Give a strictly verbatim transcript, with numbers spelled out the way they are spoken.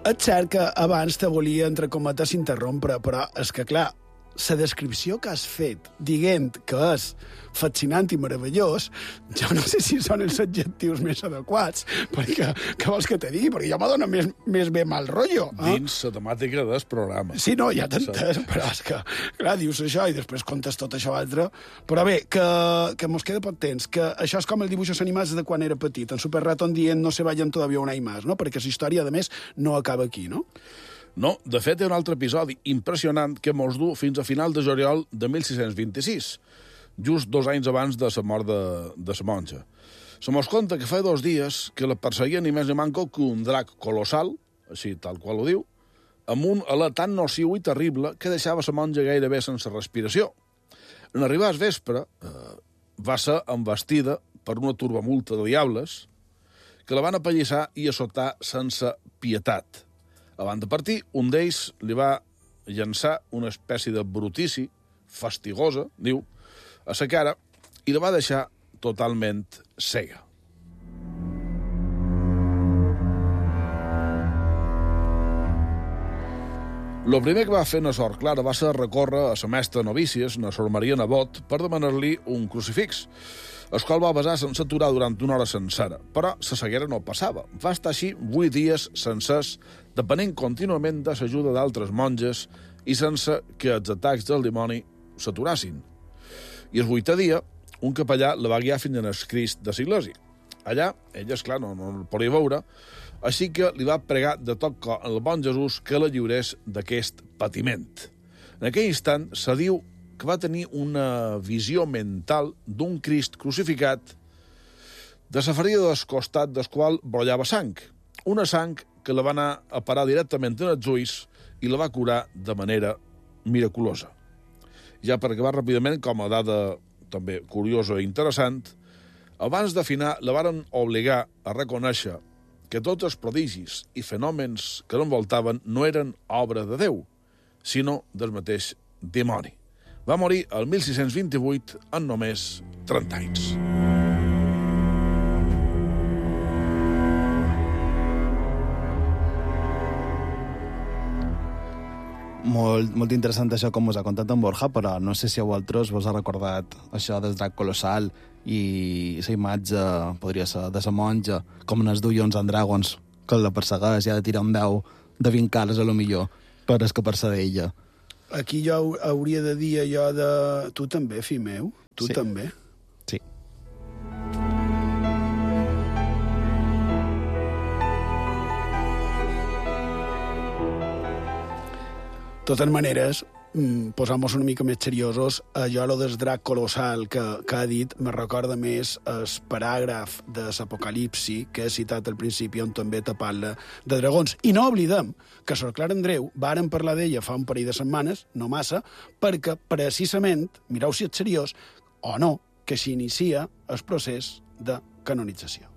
És cert que abans te volia, entre cometes, interrompre, però és que, clar, la descripció que has fet, dient que és fascinant i meravellós, jo no sé si són els adjectius més adequats, perquè, què vols que te digui? Perquè jo me dóna més, més bé mal rotllo. Eh? Dins la temàtica del programa. Sí, no, ja t'entès, però és que, clar, dius això i després contes tot això altre. Però bé, que, que mos queda poc temps, que això és com els dibuixos animats de quan era petit, en Super Ratón dient no se vayan todavía un any más, no? Perquè la història, a més, no acaba aquí, no? No, de fet, hi ha un altre episodi impressionant que mos du fins a final de juliol de mil sis-cents vint-i-sis, just dos anys abans de la mort de, de la monja. Se mos conta que fa dos dies que la perseguia ni més ni manco que un drac colossal, així tal qual ho diu, amb un alè tan nociu i terrible que deixava la monja gairebé sense respiració. En arribar al vespre, eh, va ser embestida per una turbamulta de diables que la van apallissar i assotar sense pietat. Abans de partir, un d'ells li va llançar una espècie de brutici, fastigosa, diu, a sa cara, i la va deixar totalment cega. Lo primer que va fer na Sor Clara va ser recórrer a la mestra novícies, na Sor Maria Nebot, per demanar-li un crucifix, el qual va besar sense aturar durant una hora sencera, però la ceguera no passava. Va estar així vuit dies sencers, depenent contínuament de l'ajuda d'altres monges i sense que els atacs del dimoni s'aturassin. I el vuitè dia, un capellà la va guiar fins al Crist de l'església. Allà, ella, esclar, no, no el podia veure, així que li va pregar de tot cor al bon Jesús que la lliurés d'aquest patiment. En aquell instant, se diu que va tenir una visió mental d'un Crist crucificat de la ferida del costat del qual brollava sang. Una sang que la va anar a parar directament en els ulls i la va curar de manera miraculosa. Ja per acabar ràpidament, com a dada també curiosa i interessant, abans de finar la varen obligar a reconèixer que tots els prodigis i fenòmens que l'envoltaven no eren obra de Déu, sinó del mateix dimoni. Va morir el mil sis-cents vint-i-vuit en només trenta anys. Molt, molt interessant això com us ha contat en Borja, però no sé si a vosaltres vos ha recordat això del drac colossal i la imatge, podria ser, de la monja, com en els Dungeons and Dragons, que la persegueix i ha de tirar un deu de vint cales, a lo millor, per escapar-se d'ella. Aquí jo hauria de dir allò de... Tu també, fill meu? Tu sí. també? Sí. De totes maneres, posant-nos una mica més seriosos, allò lo del drac colossal que, que ha dit me recorda més el paràgraf de l'Apocalipsi que he citat al principi, on també te parla de dragons. I no oblidem que Sor Clara Andreu varen parlar d'ella fa un parell de setmanes, no massa, perquè precisament, mireu si ets seriós, o no, que s'inicia el procés de canonització.